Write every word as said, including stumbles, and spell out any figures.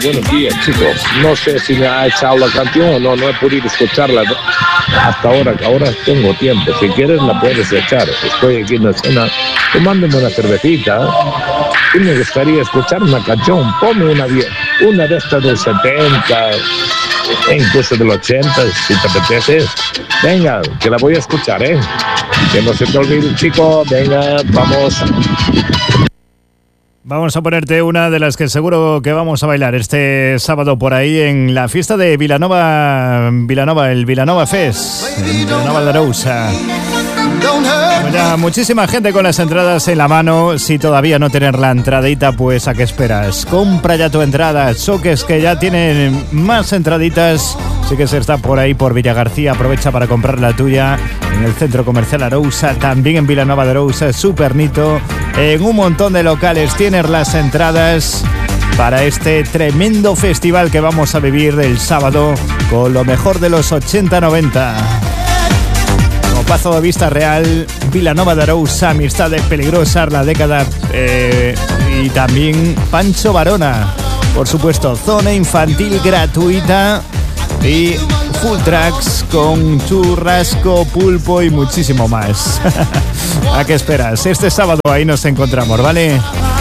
buenos días, chicos. No sé si me ha echado la canción o no, no he podido escucharla hasta ahora. Ahora tengo tiempo. Si quieres la puedes echar. Estoy aquí en la cena tomándome una cervecita y me gustaría escuchar una canción. Ponme una, una de estas del setenta, e incluso del ochenta, si te apetece. Venga, que la voy a escuchar, ¿eh? Que no se te olvide, chico. Venga, vamos. Vamos a ponerte una de las que seguro que vamos a bailar este sábado por ahí en la fiesta de Vilanova, Vilanova, el Vilanova Fest, en Vilanova de Arousa. Bueno, muchísima gente con las entradas en la mano. Si todavía no tienes la entradita, pues ¿a qué esperas? Compra ya tu entrada. Choques que ya tienen más entraditas. Sí que se está por ahí por Villagarcía. Aprovecha para comprar la tuya en el Centro Comercial Arousa, también en Vilanova de Arousa, Super Nito. En un montón de locales tienes las entradas para este tremendo festival que vamos a vivir el sábado con lo mejor de los ochenta noventa. Pazo de Vista Real, Vilanova de Arousa, Amistades Peligrosas, La Década eh, y también Pancho Varona. Por supuesto, zona infantil gratuita y full tracks con churrasco, pulpo y muchísimo más. ¿A qué esperas? Este sábado ahí nos encontramos, ¿vale?